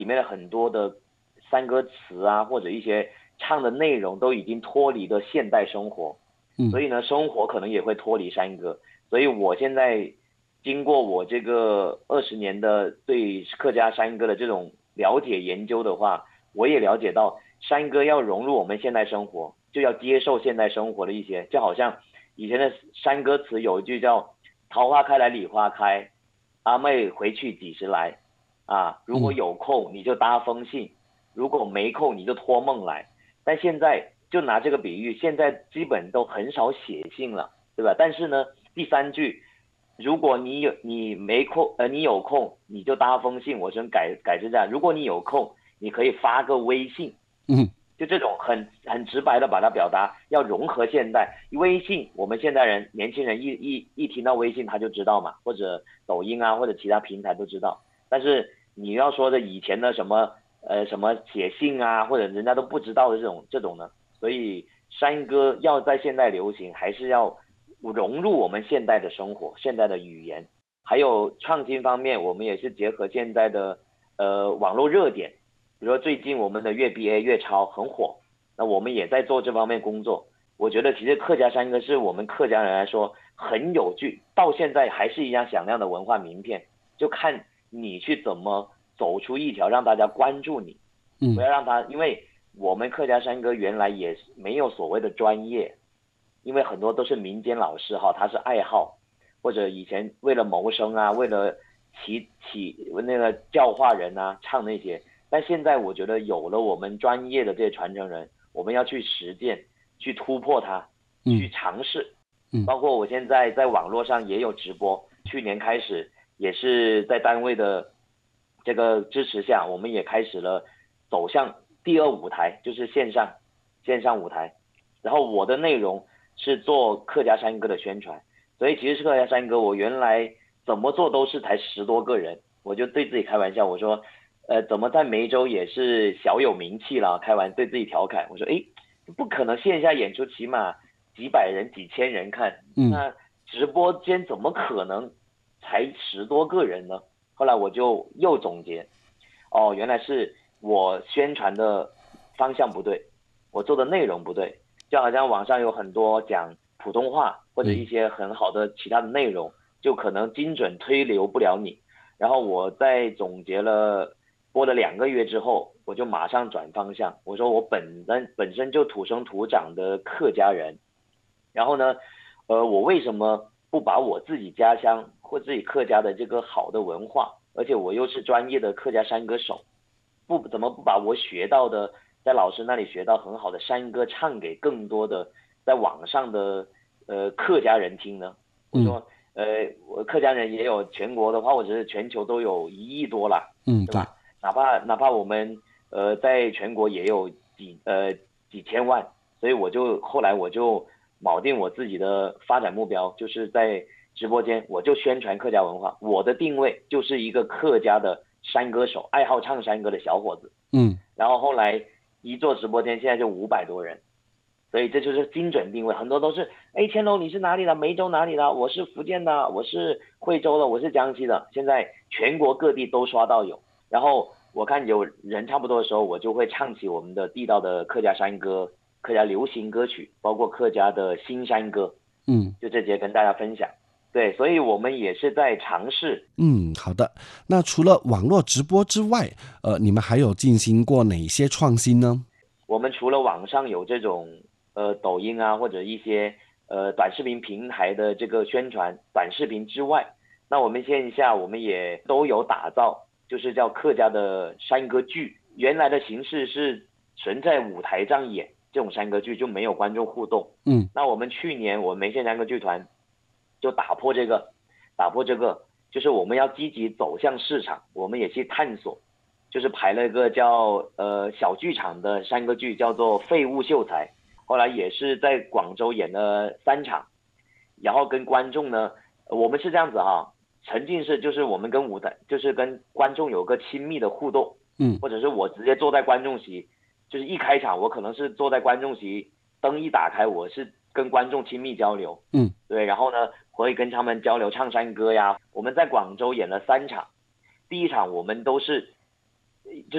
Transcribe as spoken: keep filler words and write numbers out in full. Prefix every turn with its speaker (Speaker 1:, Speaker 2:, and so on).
Speaker 1: 里面的很多的山歌词啊，或者一些唱的内容都已经脱离了现代生活，所
Speaker 2: 嗯
Speaker 1: 以呢，生活可能也会脱离山歌。所以我现在经过我这个二十年的对客家山歌的这种了解研究的话，我也了解到山歌要融入我们现代生活，就要接受现代生活的一些，就好像以前的山歌词有一句叫"桃花开来李花开，阿妹回去几时来"，啊，如果
Speaker 2: 嗯
Speaker 1: 有空你就搭风信，如果没空你就托梦来。但现在就拿这个比喻，现在基本都很少写信了，对吧？但是呢，第三句，如果你有你没空，呃，你有空你就搭封信，我先改改成这样，如果你有空，你可以发个微信，
Speaker 2: 嗯
Speaker 1: 就这种很很直白的把它表达，要融合现代。微信，我们现代人年轻人一一一听到微信他就知道嘛，或者抖音啊，或者其他平台都知道。但是你要说的以前的什么呃什么写信啊，或者人家都不知道的这种这种呢，所以山歌要在现代流行，还是要融入我们现代的生活、现代的语言。还有创新方面，我们也是结合现在的呃网络热点，比如说最近我们的粤 B A 粤超很火，那我们也在做这方面工作。我觉得其实客家山歌是我们客家人来说很有趣，到现在还是一样响亮的文化名片，就看你去怎么走出一条让大家关注你，不
Speaker 2: 嗯
Speaker 1: 要让他，因为我们客家山歌原来也没有所谓的专业，因为很多都是民间老师哈，他是爱好，或者以前为了谋生啊，为了起起那个教化人啊，唱那些。但现在我觉得有了我们专业的这些传承人，我们要去实践，去突破它，去
Speaker 2: 嗯
Speaker 1: 尝试。
Speaker 2: 嗯
Speaker 1: 包括我现在在网络上也有直播，去年开始也是在单位的这个支持下，我们也开始了走向第二舞台，就是线上线上舞台。然后我的内容是做客家山歌的宣传，所以其实是客家山歌，我原来怎么做都是才十多个人，我就对自己开玩笑，我说，呃，怎么在梅州也是小有名气了？开玩对自己调侃，我说，诶，不可能线下演出起码几百人、几千人看，
Speaker 2: 嗯
Speaker 1: 那直播间怎么可能才十多个人呢？后来我就又总结，哦，原来是我宣传的方向不对，我做的内容不对，就好像网上有很多讲普通话或者一
Speaker 2: 嗯
Speaker 1: 些很好的其他的内容，就可能精准推流不了你。然后我在总结了播了两个月之后，我就马上转方向，我说我本身本身就土生土长的客家人，然后呢，呃，我为什么不把我自己家乡或自己客家的这个好的文化，而且我又是专业的客家山歌手，不怎么不把我学到的，在老师那里学到很好的山歌唱给更多的在网上的呃客家人听呢？我
Speaker 2: 嗯
Speaker 1: 说，呃，我客家人也有全国的话，或者是全球都有一亿多了，
Speaker 2: 嗯，对，
Speaker 1: 对吧？哪怕哪怕我们呃在全国也有几呃几千万，所以我就后来我就铆定我自己的发展目标，就是在直播间我就宣传客家文化，我的定位就是一个客家的山歌手，爱好唱山歌的小伙子。
Speaker 2: 嗯
Speaker 1: 然后后来一做直播间，现在就五百多人，所以这就是精准定位。很多都是，哎，乾隆你是哪里的？梅州哪里的？我是福建的，我是惠州的，我是江西的。现在全国各地都刷到有。然后我看有人差不多的时候，我就会唱起我们的地道的客家山歌、客家流行歌曲，包括客家的新山歌，
Speaker 2: 嗯。
Speaker 1: 就这些跟大家分享。对，所以我们也是在尝试。
Speaker 2: 嗯，好的。那除了网络直播之外，呃，你们还有进行过哪些创新呢？
Speaker 1: 我们除了网上有这种呃抖音啊或者一些呃短视频平台的这个宣传短视频之外，那我们线下我们也都有打造，就是叫客家的山歌剧。原来的形式是纯在舞台上演这种山歌剧，就没有观众互动。
Speaker 2: 嗯
Speaker 1: 那我们去年我们梅县山歌剧团就打破这个，打破这个，就是我们要积极走向市场，我们也去探索，就是排了一个叫呃小剧场的山歌剧，叫做《废物秀才》，后来也是在广州演了三场，然后跟观众呢，我们是这样子哈，沉浸式就是我们跟舞台，就是跟观众有个亲密的互动，
Speaker 2: 嗯
Speaker 1: 或者是我直接坐在观众席，就是一开场我可能是坐在观众席，灯一打开我是跟观众亲密交流，
Speaker 2: 嗯
Speaker 1: 对，然后呢会跟他们交流唱山歌呀。我们在广州演了三场，第一场我们都是就